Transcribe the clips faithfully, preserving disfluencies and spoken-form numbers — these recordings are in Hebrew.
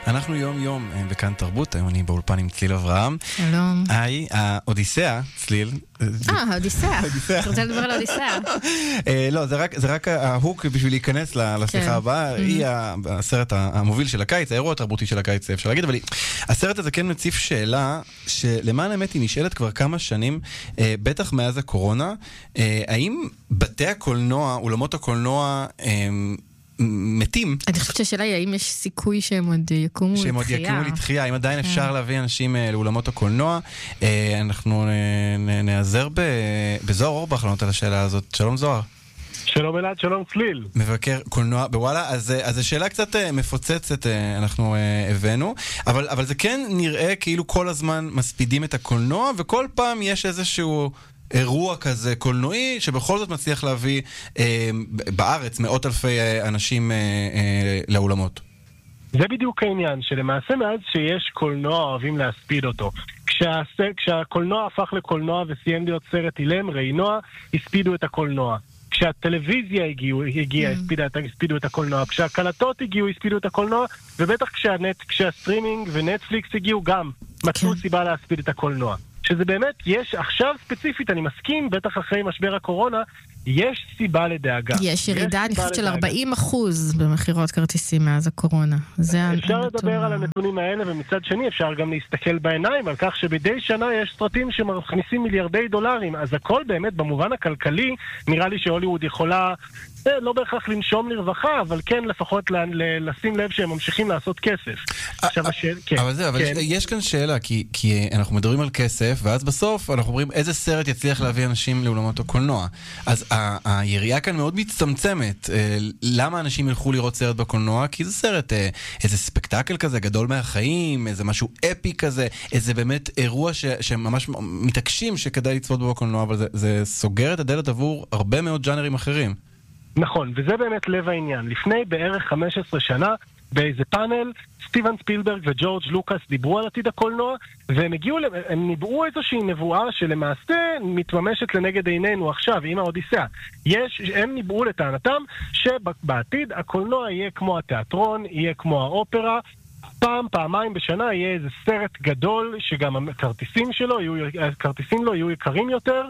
אנחנו יום יום בכאן תרבות, היום אני באולפן עם צליל אברהם. שלום. היי, האודיסאה, צליל. אה, האודיסאה. אתה רוצה לדבר על האודיסאה? לא, זה רק ההוק בשביל להיכנס לשיחה הבאה. היא הסרט המוביל של הקיץ, האירוע התרבותי של הקיץ, אפשר להגיד, אבל הסרט הזה כן מציף שאלה שלמען האמת היא נשאלת כבר כמה שנים, בטח מאז הקורונה, האם בתי הקולנוע, אולמות הקולנוע, מתים. אני חושבת שהשאלה היא, האם יש סיכוי שהם עוד יקומו לתחייה? שהם עוד יקומו לתחייה, האם עדיין אפשר להביא אנשים לאולמות הקולנוע. אנחנו נעזר בזוהר אורבך לענות על השאלה הזאת. שלום זוהר. שלום אלעד, שלום צליל. מבקר קולנוע בוואלה, אז זו שאלה קצת מפוצצת אנחנו הבאנו, אבל, אבל זה כן נראה כאילו כל הזמן מספידים את הקולנוע, וכל פעם יש איזשהו אירוע כזה קולנועי שבכל זאת מצליח להביא אה, בארץ מאות אלפי אה, אנשים אה, אה, לאולמות. זה בדיוק העניין, שלמעשה מאז שיש קולנוע אוהבים להספיד אותו. כשה, כשהקולנוע הפך לקולנוע וסיים להיות סרט אילם, ראינוע, הספידו את הקולנוע. כשהטלוויזיה הגיעו, הגיעה, הספידו, הספידו את הקולנוע. כשהקלטות הגיעו, הספידו את הקולנוע, ובטח כשהנט, כשהסטרימינג ונטפליקס הגיעו גם, מצאו סיבה להספיד את הקולנוע. שזה באמת, יש, עכשיו ספציפית, אני מסכים, בטח אחרי משבר הקורונה, יש סיבה לדאגה. יש ירידה, אני חושבת של ארבעים אחוז במחירות כרטיסים מאז הקורונה. אפשר לדבר על הנתונים האלה, ומצד שני אפשר גם להסתכל בעיניים, על כך שבדי שנה יש סרטים שמכניסים מיליארדי דולרים, אז הכל באמת במובן הכלכלי, נראה לי שהוליווד יכולה, לא בהכרח לנשום לרווחה, אבל כן לפחות לשים לב שהם ממשיכים לעשות כסף. אבל זה, אבל יש כאן שאלה, כי אנחנו מדברים על כסף, ואז בסוף אנחנו אומרים איזה סרט יצליח להביא אנשים לאולמות הקולנוע. אז היריעה כאן מאוד מצטמצמת. למה אנשים ילכו לראות סרט בקולנוע? כי זה סרט, איזה ספקטקל כזה, גדול מהחיים, איזה משהו אפי כזה, איזה באמת אירוע שממש מתעקשים שכדאי לצפות בו בקולנוע, אבל זה סוגר את הדלת עבור הרבה מאוד ג'אנרים אחרים. נכון, וזה באמת לב העניין. לפני בערך חמש עשרה שנה, באיזה פאנל, סטיבן ספילברג וג'ורג' לוקאס דיברו על עתיד הקולנוע, והם הגיעו, הם ניבאו איזושהי נבואה שלמעשה מתממשת לנגד עינינו עכשיו, עם האודיסאה. יש, הם ניבאו לטענתם שבעתיד הקולנוע יהיה כמו התיאטרון, יהיה כמו האופרה, פעם, פעמיים בשנה יהיה איזה סרט גדול שגם הכרטיסים שלו, יהיו, הכרטיסים לו יהיו יקרים יותר,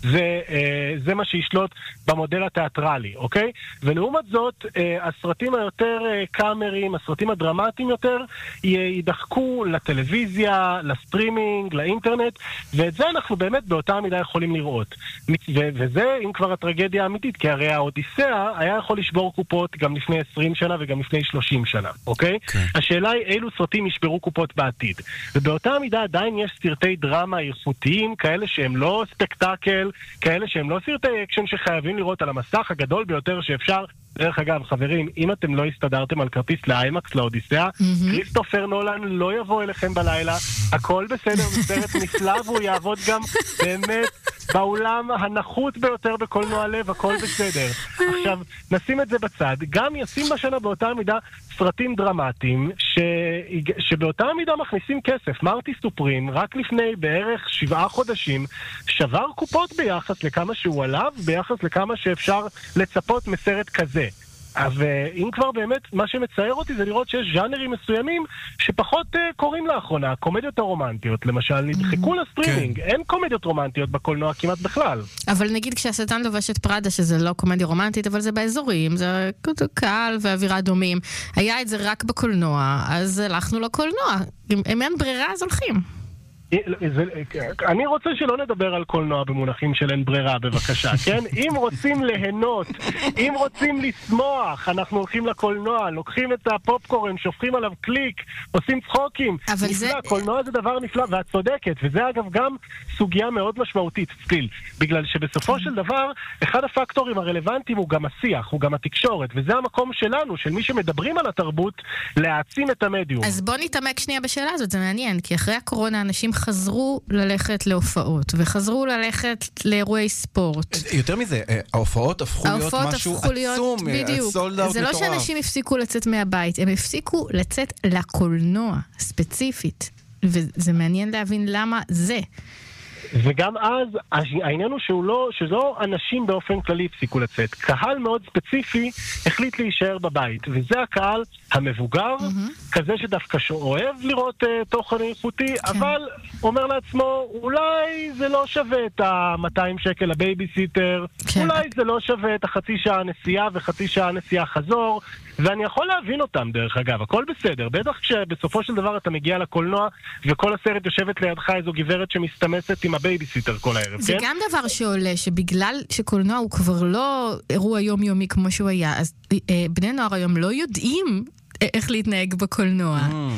וזה מה שישלוט במודל התיאטרלי, אוקיי? ולעומת זאת, הסרטים היותר קאמריים, הסרטים הדרמטיים יותר, יידחקו לטלוויזיה, לסטרימינג, לאינטרנט, ואת זה אנחנו באמת באותה מידה יכולים לראות. וזה, אם כבר הטרגדיה האמיתית, כי הרי האודיסאה היה יכול לשבור קופות גם לפני עשרים שנה וגם לפני שלושים שנה, אוקיי? השאלה היא אילו סרטים ישברו קופות בעתיד. ובאותה מידה עדיין יש סרטי דרמה איכותיים, כאלה שהם לא ספקטקל, כאלה שהם לא סרטי אקשן שחייבים לראות על המסך הגדול ביותר שאפשר. דרך אגב, חברים, אם אתם לא הסתדרתם על כרטיס לאיימקס, לאודיסאה, כריסטופר נולן לא יבוא אליכם בלילה, הכל בסדר, זה סרט נפלא, והוא יעבוד גם באמת באולם הנחות ביותר בקולנוע לב, הכל בסדר. עכשיו, נשים את זה בצד, גם ישים בשנה באותה מידה סרטים דרמטיים, ש... שבאותה מידה מכניסים כסף. מרטי סופרין, רק לפני בערך שבעה חודשים, שבר קופות ביחס לכמה שהוא עליו, ביחס לכמה שאפשר לצפות מסרט כזה. אז אם כבר באמת, מה שמצער אותי זה לראות שיש ז'אנרים מסוימים שפחות uh, קוראים לאחרונה, קומדיות הרומנטיות, למשל, נדחקו לסטרימינג, כן. אין קומדיות רומנטיות בקולנוע כמעט בכלל. אבל נגיד כשהשטן לובש את פראדה, שזה לא קומדיה רומנטית, אבל זה באזורים, זה קהל ואווירה דומים, היה את זה רק בקולנוע, אז הלכנו לקולנוע. אם אין ברירה, אז הולכים. אני רוצה שלא נדבר על קולנוע במונחים של אין ברירה, בבקשה, כן? אם רוצים ליהנות, אם רוצים לשמוח, אנחנו הולכים לקולנוע, לוקחים את הפופקורן, שופכים עליו קליק, עושים צחוקים. נפלא, קולנוע זה דבר נפלא, ואת צודקת, וזה אגב גם סוגיה מאוד משמעותית, סטיל, בגלל שבסופו של דבר, אחד הפקטורים הרלוונטיים הוא גם השיח, הוא גם התקשורת, וזה המקום שלנו, של מי שמדברים על התרבות, להעצים את המדיום. אז בוא נתעמק שנייה בשאלה הזאת, זה מעניין, כי אחרי הקורונה אנשים חזרו ללכת להופעות, וחזרו ללכת לאירועי ספורט. יותר מזה, ההופעות הפכו להיות משהו עצום, סולד-אאוט זה לא שאנשים הפסיקו לצאת מהבית, הם הפסיקו לצאת לקולנוע, ספציפית. וזה מעניין להבין למה זה. וגם אז, העניין הוא שהוא לא, שלא אנשים באופן כללי הפסיקו לצאת. קהל מאוד ספציפי החליט להישאר בבית, וזה הקהל המבוגר, mm-hmm. כזה שדווקא אוהב לראות uh, תוכן איכותי, כן. אבל אומר לעצמו, אולי זה לא שווה את ה-מאתיים שקל לבייביסיטר, כן. אולי זה לא שווה את החצי שעה נסיעה וחצי שעה נסיעה חזור, ואני יכול להבין אותם דרך אגב, הכל בסדר, בטח כשבסופו של דבר אתה מגיע לקולנוע וכל הסרט יושבת לידך איזו גברת שמסתמסת עם הבייביסיטר כל הערב, זה כן? גם דבר שעולה, שבגלל שקולנוע הוא כבר לא אירוע יומיומי כמו שהוא היה, אז אה, בני נוער היום לא יודעים איך להתנהג בקולנוע.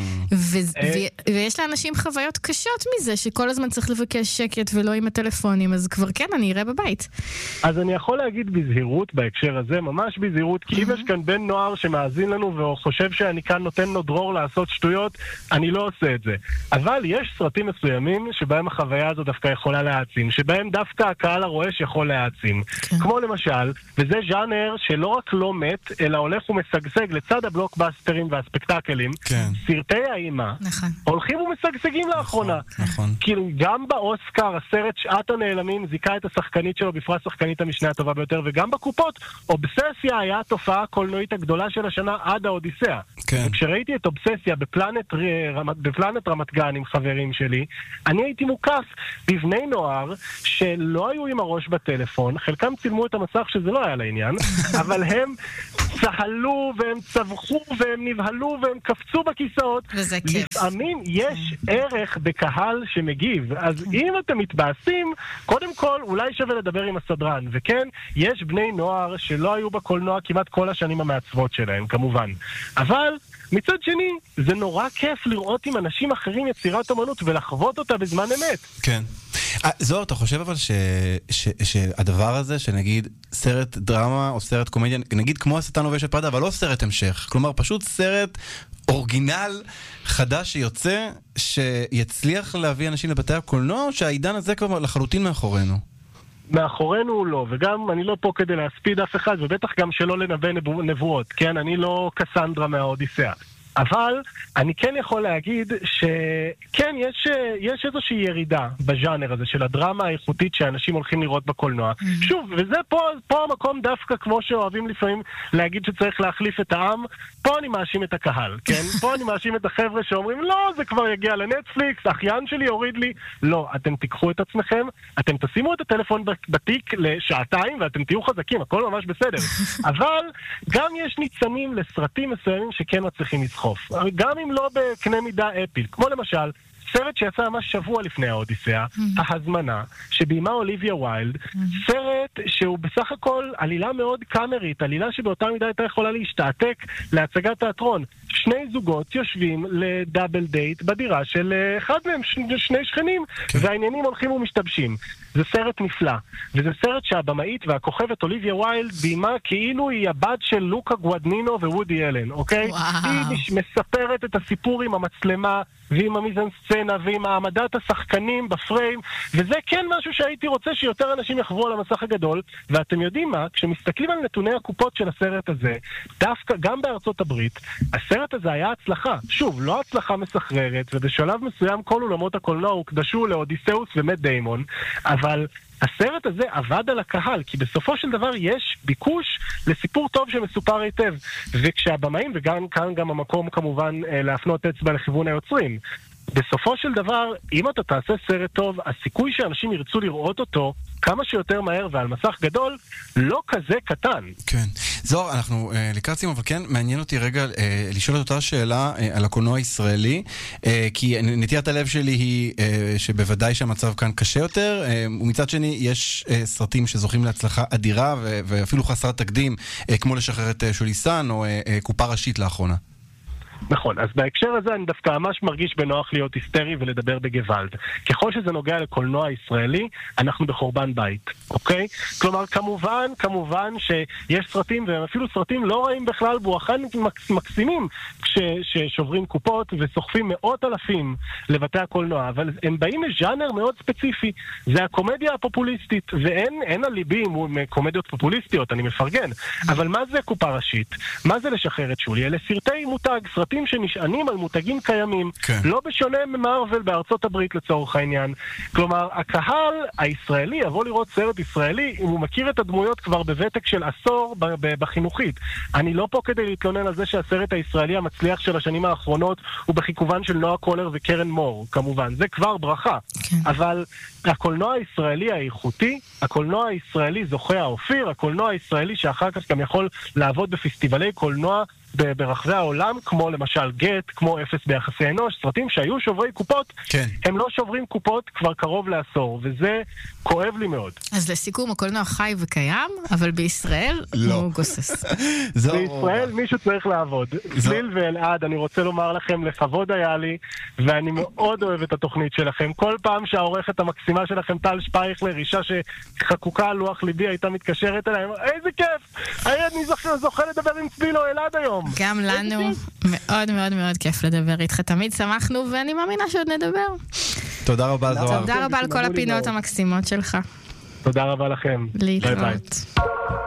ויש לאנשים חוויות קשות מזה, שכל הזמן צריך לבקש שקט ולא עם הטלפונים, אז כבר כן, אני אראה בבית. אז אני יכול להגיד בזהירות בהקשר הזה, ממש בזהירות, כי אם יש כאן בן נוער שמאזין לנו וחושב שאני כאן נותן לו דרור לעשות שטויות, אני לא עושה את זה. אבל יש סרטים מסוימים שבהם החוויה הזו דווקא יכולה להעצים, שבהם דווקא הקהל הרועש יכול להעצים. כמו למשל, וזה ז'אנר שלא רק לא מת, אלא הולך ומשגשג לצד הבלוקבאסטר והספקטקלים, כן. סרטי האימא, נכון. הולכים ומשגשגים לאחרונה. נכון, נכון. כאילו, גם באוסקר, הסרט שעת הנעלמים זיקה את השחקנית שלו בפרס שחקנית המשנה הטובה ביותר, וגם בקופות, אובססיה היה התופעה הקולנועית הגדולה של השנה עד האודיסאה. כן. וכשראיתי את אובססיה בפלנט, בפלנט רמת גן עם חברים שלי, אני הייתי מוקף בבני נוער שלא היו עם הראש בטלפון, חלקם צילמו את המסך שזה לא היה לעניין, אבל הם צהלו והם צווחו והם נבהלו והם קפצו בכיסאות. וזה כיף. לפעמים יש ערך בקהל שמגיב. אז אם אתם מתבאסים, קודם כל אולי שווה לדבר עם הסדרן. וכן, יש בני נוער שלא היו בקולנוע כמעט כל השנים המעצבות שלהם, כמובן. אבל מצד שני, זה נורא כיף לראות עם אנשים אחרים יצירת אומנות ולחוות אותה בזמן אמת. כן. זוהר, אתה חושב אבל ש, ש, שהדבר הזה, שנגיד סרט דרמה או סרט קומדיה, נגיד כמו השטן לובש את פראדה, אבל לא סרט המשך, כלומר פשוט סרט אורגינל חדש שיוצא, שיצליח להביא אנשים לבתי הקולנוע, או שהעידן הזה כבר לחלוטין מאחורינו? מאחורינו לא, וגם אני לא פה כדי להספיד אף אחד, ובטח גם שלא לנבא נבואות, כן? אני לא קסנדרה מהאודיסאה. אבל אני כן יכול להגיד שכן, יש, יש איזושהי ירידה בז'אנר הזה של הדרמה האיכותית שאנשים הולכים לראות בקולנוע. Mm-hmm. שוב, וזה פה, פה המקום דווקא כמו שאוהבים לפעמים להגיד שצריך להחליף את העם, פה אני מאשים את הקהל, כן? פה אני מאשים את החבר'ה שאומרים, לא, זה כבר יגיע לנטפליקס, אחיין שלי הוריד לי. לא, אתם תיקחו את עצמכם, אתם תשימו את הטלפון בתיק לשעתיים ואתם תהיו חזקים, הכל ממש בסדר. אבל גם יש ניצנים לסרטים מסוימים שכן מצליחים לסחוף. גם אם לא בקנה מידה אפיל, כמו למשל סרט שיצא ממש שבוע לפני האודיסאה, ההזמנה, שביימה אוליביה ויילד, סרט שהוא בסך הכל עלילה מאוד קאמרית, עלילה שבאותה מידה הייתה יכולה להשתעתק להצגת תיאטרון. שני זוגות יושבים לדאבל דייט בדירה של אחד מהם, שני שכנים, והעניינים הולכים ומשתבשים. זה סרט נפלא, וזה סרט שהבמאית והכוכבת אוליביה ויילד ביימה כאילו היא הבת של לוקה גואדנינו ווודי אלן, אוקיי? היא מספרת את הסיפור עם המצלמה ועם המיזנסצנה ועם העמדת השחקנים בפריים, וזה כן משהו שהייתי רוצה שיותר אנשים יחברו על המסך הגדול. ואתם יודעים מה? כשמסתכלים על נתוני הקופות של הסרט הזה, דווקא גם בארצות הברית, הסרט הזה היה הצלחה. שוב, לא הצלחה מסחררת, ובשלב מסוים כל אולמות הקולנוע הוקדשו לאודיסאוס ומט דיימון, אבל הסרט הזה עבד על הקהל, כי בסופו של דבר יש ביקוש לסיפור טוב שמסופר היטב. וכשהבמאים, וגם כאן גם המקום כמובן להפנות אצבע לכיוון היוצרים, בסופו של דבר, אם אתה תעשה סרט טוב, הסיכוי שאנשים ירצו לראות אותו כמה שיותר מהר ועל מסך גדול, לא כזה קטן. כן. זוהר, אנחנו אה, לקראת סיום, אבל כן, מעניין אותי רגע אה, לשאול את אותה שאלה אה, על הקולנוע הישראלי, אה, כי נטיית הלב שלי היא אה, שבוודאי שהמצב כאן קשה יותר, אה, ומצד שני יש אה, סרטים שזוכים להצלחה אדירה, ו- ואפילו חסרת תקדים, אה, כמו לשחרר את אה, שוליסן, או אה, אה, קופה ראשית לאחרונה. נכון, אז בהקשר הזה אני דווקא ממש מרגיש בנוח להיות היסטרי ולדבר בגוואלד. ככל שזה נוגע לקולנוע הישראלי, אנחנו בחורבן בית, אוקיי? כלומר, כמובן, כמובן שיש סרטים, ואפילו סרטים לא רעים בכלל, בואכן מקסימים ששוברים קופות וסוחפים מאות אלפים לבתי הקולנוע, אבל הם באים מז'אנר מאוד ספציפי, זה הקומדיה הפופוליסטית, ואין הליבים קומדיות פופוליסטיות, אני מפרגן, אבל מה זה קופה ראשית? מה זה לשחרר את שולי? אלה סרטי מותג, סרטי סרטים שנשענים על מותגים קיימים, כן. לא בשונה ממרוול בארצות הברית לצורך העניין. כלומר, הקהל הישראלי יבוא לראות סרט ישראלי אם הוא מכיר את הדמויות כבר בוותק של עשור בחינוכית. אני לא פה כדי להתלונן על זה שהסרט הישראלי המצליח של השנים האחרונות הוא בחיכובן של נועה קולר וקרן מור, כמובן. זה כבר ברכה. כן. אבל הקולנוע הישראלי האיכותי, הקולנוע הישראלי זוכה האופיר, הקולנוע הישראלי שאחר כך גם יכול לעבוד בפסטיבלי קולנוע ברחבי העולם, כמו למשל גט, כמו אפס ביחסי אנוש, סרטים שהיו שוברי קופות, כן. הם לא שוברים קופות כבר קרוב לעשור, וזה כואב לי מאוד. אז לסיכום, הקולנוע חי וקיים, אבל בישראל לא. הוא גוסס. בישראל מישהו צריך לעבוד. זליל ואלעד, אני רוצה לומר לכם, לכבוד היה לי, ואני מאוד אוהב את התוכנית שלכם. כל פעם שהעורכת המקסימה שלכם, טל שפייכלר, אישה שחקוקה על לוח ליבי, הייתה מתקשרת אליי, איזה כיף! אני זוכה לדבר עם צליל או אלעד היום. גם לנו מאוד מאוד מאוד כיף לדבר איתך, תמיד שמחנו ואני מאמינה שעוד נדבר. תודה רבה זוהר. תודה רבה על כל הפינות המקסימות שלך. תודה רבה לכם. להתראות.